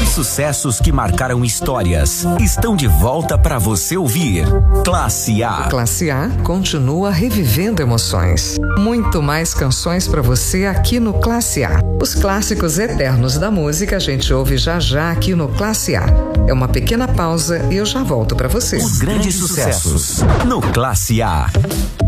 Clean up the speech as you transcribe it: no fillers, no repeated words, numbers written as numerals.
sucessos que marcaram histórias estão de volta para você ouvir. Classe A. Classe A continua revivendo emoções. Muito mais canções para você aqui no Classe A. Os clássicos eternos da música a gente ouve já já aqui no Classe A. É uma pequena pausa e eu já volto para você. Os grandes sucessos no Classe A.